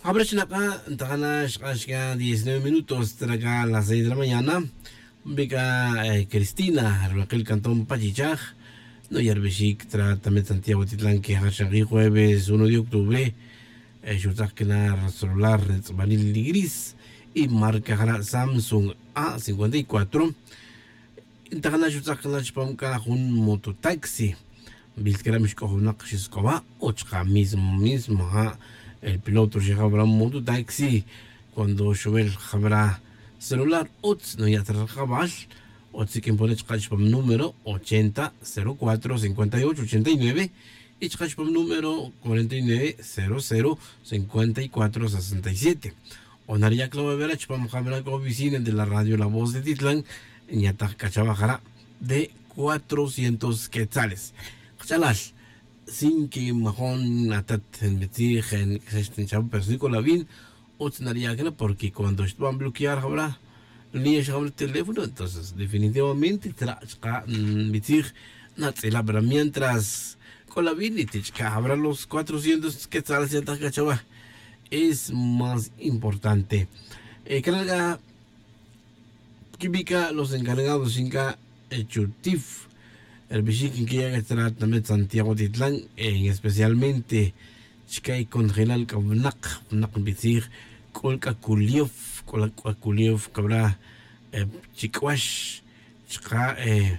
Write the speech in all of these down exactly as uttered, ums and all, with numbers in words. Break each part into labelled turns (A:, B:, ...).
A: Ahora acá, Tagana, Shashka, diecinueve minutos, traga a las seis de la mañana. Beca eh, Cristina, Raquel Cantón Pachichaj, no Yarbeshik, también Santiago Titlán, que Hashangui, jueves uno de octubre, Shutakna celular vanil gris y marca Samsung A cincuenta y cuatro. Tagana Shutakna Chpamka, un mototaxi. Bilkera Mishkohunak Shiskova, Ochka mismo, mismo, ha. El piloto llega a un mototaxi cuando chover habrá celular ots no ya trabajaba ots que pone chkachpam número ochenta cero cuatro cincuenta y ocho ochenta y nueve y chkachpam número cuarenta y nueve cero cero cincuenta y cuatro sesenta y siete. Onaria Claudia Vera chpam habrá con oficina de la radio La Voz de Titlán en Yatach Cachabajara de cuatrocientos quetzales. Chalas sin que majón atat en metir en este chavo persico la vin otnaría que porque cuando van a bloquear habrá líneas sobre el teléfono, entonces definitivamente trasca metir natsela, pero mientras con la vin y tichka habrá los cuatrocientos que tal se ataca chava es más importante. Eh, carga química los encargados inca echutif el Bichikin que llega a estar también Santiago Titlán, en especialmente Chicay congelal Kabnak, Nak Bichir, Kolka Kuliov, Kolka Kuliov, Cabra, Chikwash, Chika,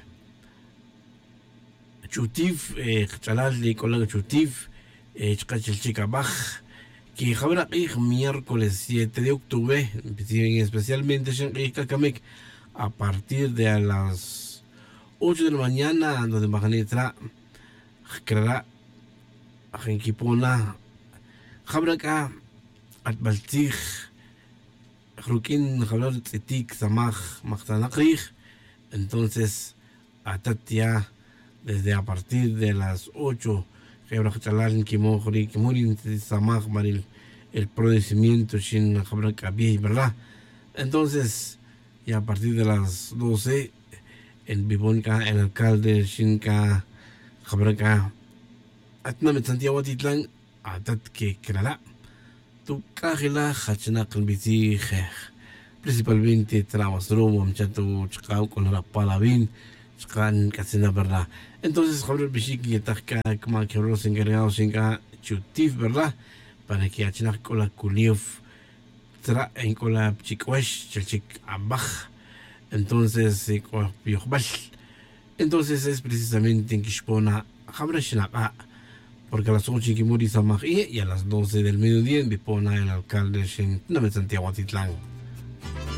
A: Chutif, Chalal, Kola Chutif, Chikachel Chikabaj, que habrá miércoles siete de octubre, especialmente Shanghai Kamek, a partir de las ocho de la mañana, donde Majanitra creará a Genkipona, Jabraka, Atbaltig, Rukin, Jabral Tzitik, Samaj, Magtanakrig. Entonces, a Tatia, desde a partir de las ocho, Jabrakachalan, Kimori, Kimorin, Samaj, Maril, el procedimiento, Shin, Jabraka, ¿verdad? Entonces, y a partir de las doce, en Bibonca, el alcalde Shinka Jabraka Atnamet Santiago Titlán Atat que Krala tu Kajila Hachanak Bici principalmente Trabasro, Mamchato Chacao con la Palabin, Chacan Casena verdad. Entonces Javier Bichiki Yataka como que los encargados Shinka Chutif verdad para que Hachanak con la Kuliov Tra en con la Chikwash Chachik Abaj. Entonces, entonces es precisamente en Kishpona, porque a las ocho en Kimuri Samaj y a las doce del mediodía en Bipona el alcalde de Santiago Titlán.